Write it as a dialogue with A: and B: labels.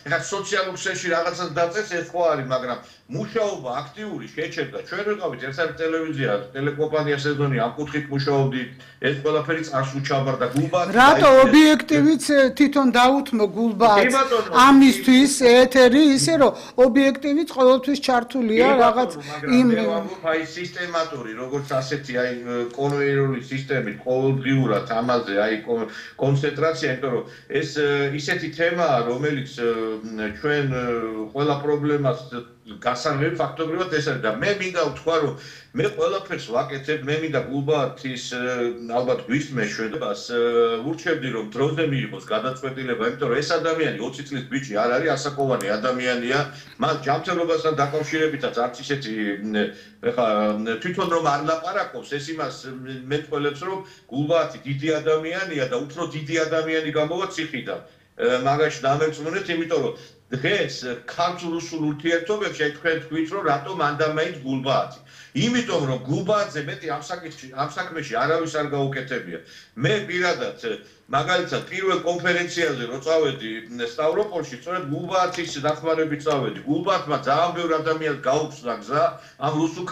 A: ეხლა სოციალურ ქსელში რაღაცას დაწეს ეს ხო არის, მაგრამ მუშაობა აქტიური შეჩერდა. ჩვენ ვიყავით ერთ-ერთი ტელევიზია, ტელეკომპანია სეზონი ამ კუთხით მუშაობდით. ეს ყველაფერი წარსულ ჩაბარდა გულბაათი.
B: რატო ობიექტივიც თვითონ დაუთმო გულბაათს ამისთვის ეთერი ისე რომ ობიექტივიც ყოველთვის ჩართულია რაღაც იმ
A: აი სისტემატური როგორც ასეთი აი კონვეიერული სისტემით ყოველდღიურად ამაზე აი კონცენტრაცია, იმიტომ რომ ეს ისეთი თემაა, რომელიც ჩვენ ყველა პრობლემას გასარგებლად ფაქტობრივად ეს არის და მე მინდა ვთქვა რომ მე ყველაფერს ვაკეთებ, მე მინდა გულბაათის ალბათ გვისმე შვედებას ვურჩევდი რომ დროზე მიიღოს გადაწყვეტილება, იმიტომ რომ ეს ადამიანი 20 წლის ბიჭი არ არის ასაკოვანი ადამიანია, მას ჯანმრთელობასთან დაკავშირებითაც არც ისეთი ეხა თვითონ რომ არ ლაპარაკობს, ეს იმას მეტყველებს რომ გულბაათი დიდი ადამიანია და უფრო დიდი ადამიანი გამოვა ციხიდან. მაგაში დამერწმუნეთ, იმიტომ რომ დღეს ქართულ-რუსულ ურთიერთობებში თქვენ თქვით რომ რატომ ანდამაით გულბაათი. იმიტომ რომ გულბაათზე მეტი ამ საქმეში არავის არ გაუკეთებია. მე პირადად მაგალითად პირველ კონფერენციაზე რო წავედი სტავროპოლში, სწორედ გულბაათის დახმარებით წავედი. გულბაათმა ძალიან ბევრი ადამიანს გაუხსნა გზა ამ რუსულ